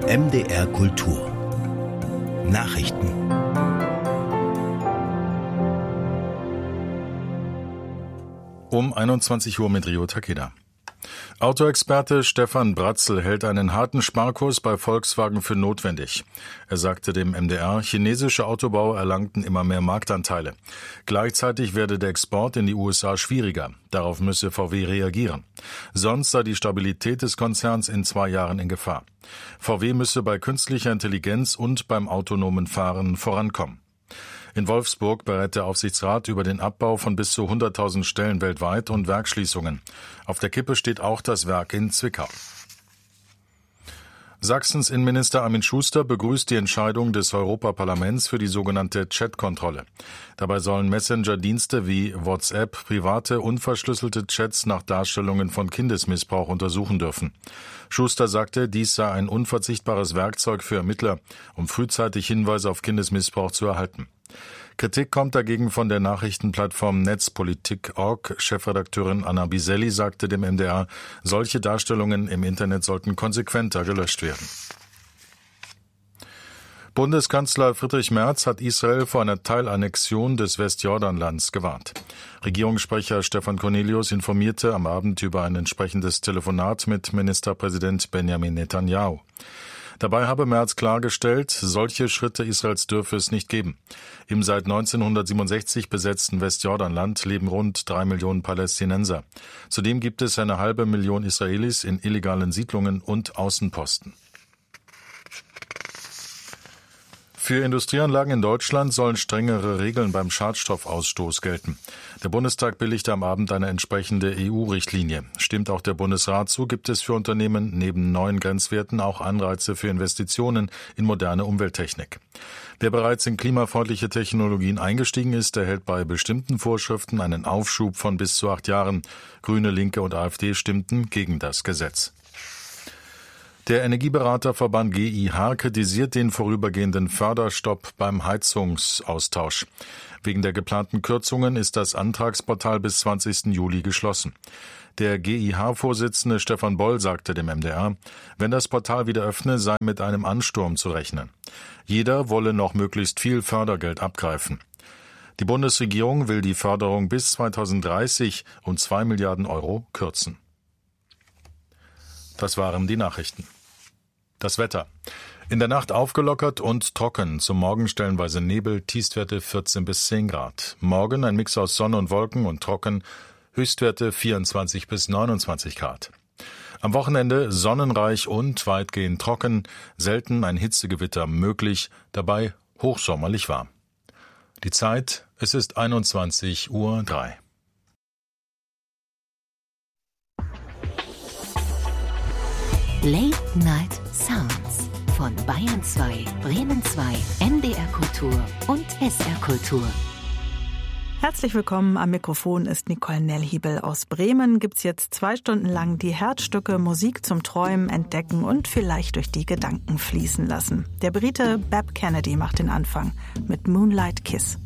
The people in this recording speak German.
MDR Kultur Nachrichten. Um 21 Uhr mit Rio Takeda. Autoexperte Stefan Bratzel hält einen harten Sparkurs bei Volkswagen für notwendig. Er sagte dem MDR, chinesische Autobauer erlangten immer mehr Marktanteile. Gleichzeitig werde der Export in die USA schwieriger. Darauf müsse VW reagieren. Sonst sei die Stabilität des Konzerns in 2 Jahren in Gefahr. VW müsse bei künstlicher Intelligenz und beim autonomen Fahren vorankommen. In Wolfsburg berät der Aufsichtsrat über den Abbau von bis zu 100.000 Stellen weltweit und Werksschließungen. Auf der Kippe steht auch das Werk in Zwickau. Sachsens Innenminister Armin Schuster begrüßt die Entscheidung des Europaparlaments für die sogenannte Chat-Kontrolle. Dabei sollen Messenger-Dienste wie WhatsApp private, unverschlüsselte Chats nach Darstellungen von Kindesmissbrauch untersuchen dürfen. Schuster sagte, dies sei ein unverzichtbares Werkzeug für Ermittler, um frühzeitig Hinweise auf Kindesmissbrauch zu erhalten. Kritik kommt dagegen von der Nachrichtenplattform Netzpolitik.org. Chefredakteurin Anna Biselli sagte dem MDR, solche Darstellungen im Internet sollten konsequenter gelöscht werden. Bundeskanzler Friedrich Merz hat Israel vor einer Teilannexion des Westjordanlands gewarnt. Regierungssprecher Stefan Cornelius informierte am Abend über ein entsprechendes Telefonat mit Ministerpräsident Benjamin Netanyahu. Dabei habe Merz klargestellt, solche Schritte Israels dürfe es nicht geben. Im seit 1967 besetzten Westjordanland leben rund 3 Millionen Palästinenser. Zudem gibt es eine halbe Million Israelis in illegalen Siedlungen und Außenposten. Für Industrieanlagen in Deutschland sollen strengere Regeln beim Schadstoffausstoß gelten. Der Bundestag billigte am Abend eine entsprechende EU-Richtlinie. Stimmt auch der Bundesrat zu, gibt es für Unternehmen neben neuen Grenzwerten auch Anreize für Investitionen in moderne Umwelttechnik. Wer bereits in klimafreundliche Technologien eingestiegen ist, erhält bei bestimmten Vorschriften einen Aufschub von bis zu 8 Jahren. Grüne, Linke und AfD stimmten gegen das Gesetz. Der Energieberaterverband GIH kritisiert den vorübergehenden Förderstopp beim Heizungsaustausch. Wegen der geplanten Kürzungen ist das Antragsportal bis 20. Juli geschlossen. Der GIH-Vorsitzende Stefan Boll sagte dem MDR, wenn das Portal wieder öffne, sei mit einem Ansturm zu rechnen. Jeder wolle noch möglichst viel Fördergeld abgreifen. Die Bundesregierung will die Förderung bis 2030 um 2 Milliarden Euro kürzen. Das waren die Nachrichten. Das Wetter. In der Nacht aufgelockert und trocken. Zum Morgen stellenweise Nebel, Tiefstwerte 14 bis 10 Grad. Morgen ein Mix aus Sonne und Wolken und trocken, Höchstwerte 24 bis 29 Grad. Am Wochenende sonnenreich und weitgehend trocken, selten ein Hitzegewitter möglich, dabei hochsommerlich warm. Die Zeit, es ist 21:03 Uhr. Late Night Sounds von Bayern 2, Bremen 2, MDR Kultur und SR Kultur. Herzlich willkommen, am Mikrofon ist Nicole Nellhiebel. Aus Bremen gibt's jetzt 2 Stunden lang die Herzstücke Musik zum Träumen, Entdecken und vielleicht durch die Gedanken fließen lassen. Der Brite Bab Kennedy macht den Anfang mit Moonlight Kiss.